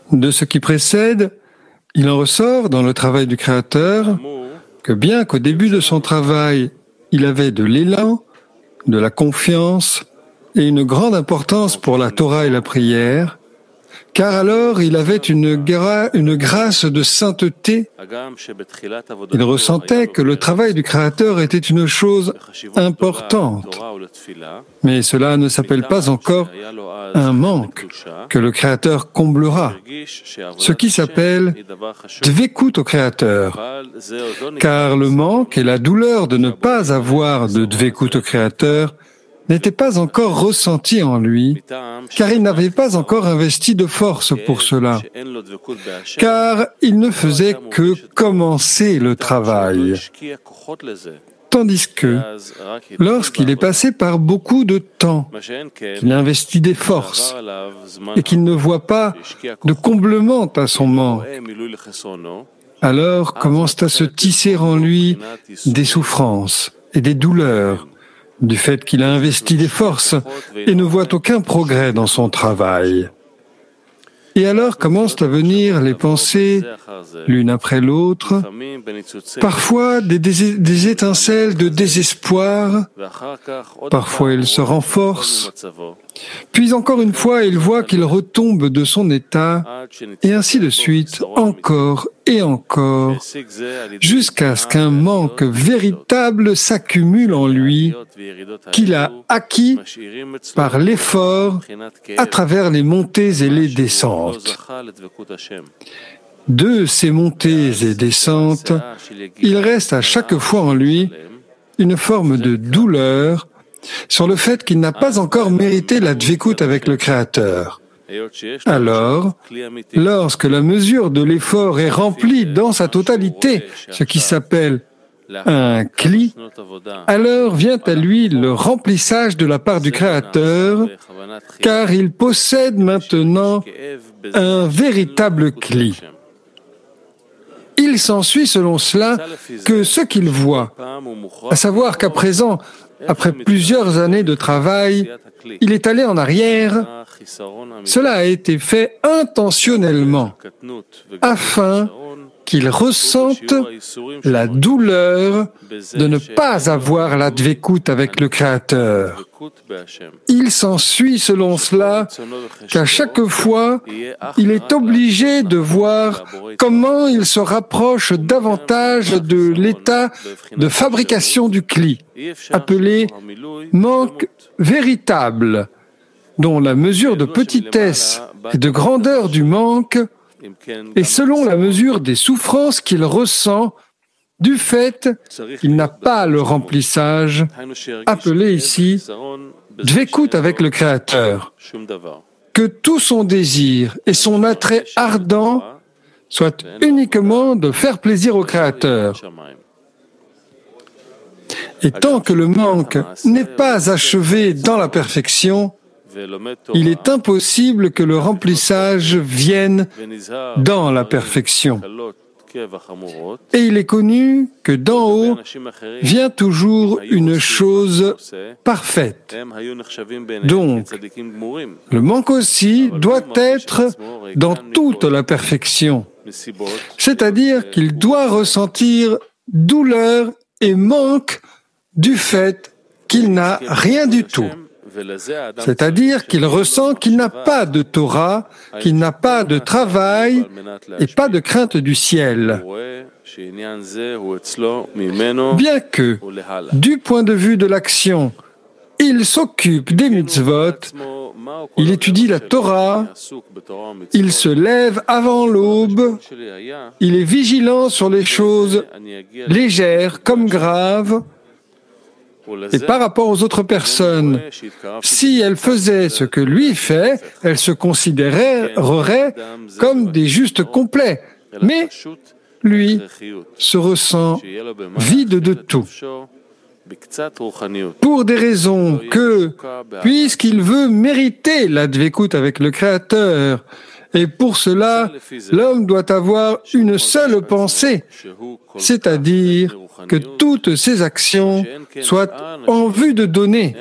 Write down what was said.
De ce qui précède, il en ressort dans le travail du Créateur que bien qu'au début de son travail, il avait de l'élan, de la confiance et une grande importance pour la Torah et la prière, car alors il avait une grâce de sainteté. Il ressentait que le travail du Créateur était une chose importante, mais cela ne s'appelle pas encore un manque que le Créateur comblera, ce qui s'appelle dvekut au Créateur, car le manque et la douleur de ne pas avoir de dvekut au Créateur n'était pas encore ressenti en lui, car il n'avait pas encore investi de force pour cela, car il ne faisait que commencer le travail. Tandis que, lorsqu'il est passé par beaucoup de temps, qu'il investit des forces et qu'il ne voit pas de comblement à son manque, alors commencent à se tisser en lui des souffrances et des douleurs, du fait qu'il a investi des forces et ne voit aucun progrès dans son travail. Et alors commencent à venir les pensées, l'une après l'autre, parfois des étincelles de désespoir, parfois elles se renforcent, puis encore une fois il voit qu'il retombe de son état, et ainsi de suite, encore et encore, jusqu'à ce qu'un manque véritable s'accumule en lui, qu'il a acquis par l'effort à travers les montées et les descentes. De ces montées et descentes, il reste à chaque fois en lui une forme de douleur sur le fait qu'il n'a pas encore mérité la dvekut avec le Créateur. Alors, lorsque la mesure de l'effort est remplie dans sa totalité, ce qui s'appelle un kli, alors vient à lui le remplissage de la part du Créateur, car il possède maintenant un véritable kli. Il s'ensuit selon cela que ce qu'il voit, à savoir qu'à présent, après plusieurs années de travail, il est allé en arrière, cela a été fait intentionnellement, afin qu'il ressente la douleur de ne pas avoir la dvekut avec le Créateur. Il s'ensuit selon cela qu'à chaque fois, il est obligé de voir comment il se rapproche davantage de l'état de fabrication du kli, appelé manque véritable, dont la mesure de petitesse et de grandeur du manque est selon la mesure des souffrances qu'il ressent du fait qu'il n'a pas le remplissage, appelé ici dvekut avec le Créateur, que tout son désir et son attrait ardent soient uniquement de faire plaisir au Créateur. Et tant que le manque n'est pas achevé dans la perfection, il est impossible que le remplissage vienne dans la perfection. Et il est connu que d'en haut vient toujours une chose parfaite. Donc, le manque aussi doit être dans toute la perfection. C'est-à-dire qu'il doit ressentir douleur et manque du fait qu'il n'a rien du tout. C'est-à-dire qu'il ressent qu'il n'a pas de Torah, qu'il n'a pas de travail et pas de crainte du ciel. Bien que, du point de vue de l'action, il s'occupe des mitzvot, il étudie la Torah, il se lève avant l'aube, il est vigilant sur les choses légères comme graves, et par rapport aux autres personnes, si elles faisaient ce que lui fait, elles se considéreraient comme des justes complets. Mais lui se ressent vide de tout. Pour des raisons que, puisqu'il veut mériter la dvekut avec le Créateur, et pour cela, l'homme doit avoir une seule pensée, c'est-à-dire que toutes ses actions soient en vue de donner